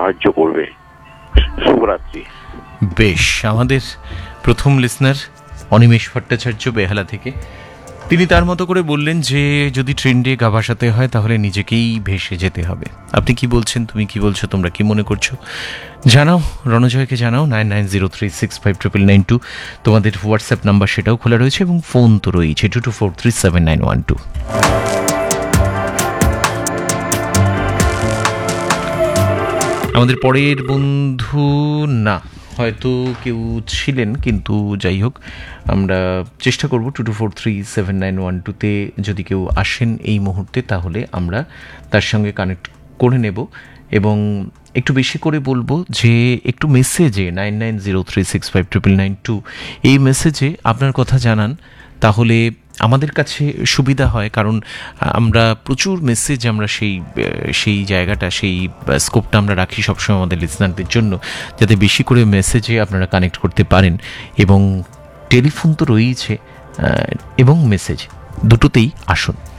সাহায্য করবে। শুভরাত্রি। বেশ, আমাদের প্রথম লিসনার অনিমেষ ভট্টাচার্য বেহালা থেকে, তিনি তার মতো করে বললেন যে যদি ট্রেন্ডে গা ভাসাতে হয় তাহলে নিজেকেই ভেসে যেতে হবে। আপনি কি বলছেন, তুমি কি বলছো, তোমরা কি মনে করছো জানাও, রণজয়কে জানাও। 9903659992 তোমাদের হোয়াটসঅ্যাপ নাম্বার, সেটাও খোলা রয়েছে, এবং ফোন তো রয়েছে 22437912। আমাদের পরের বন্ধু না, হয়তো কেউ ছিলেন, কিন্তু যাই হোক আমরা চেষ্টা করব 22437912-তে যদি কেউ আসেন এই মুহূর্তে তাহলে আমরা তার সঙ্গে কানেক্ট করে নেব, এবং একটু বেশি করে বলবো যে একটু মেসেজে 9903659992 এই মেসেজে আপনার কথা জানান, তাহলে আমাদের কাছে সুবিধা হয়। কারণ আমরা প্রচুর মেসেজ, আমরা সেই জায়গাটা, সেই স্কোপটা আমরা রাখি সবসময় আমাদের লিসনারদের জন্য, যাতে বেশি করে মেসেজে আপনারা কানেক্ট করতে পারেন। এবং টেলিফোন তো রয়েইছে, এবং মেসেজ দুটোতেই আসুন।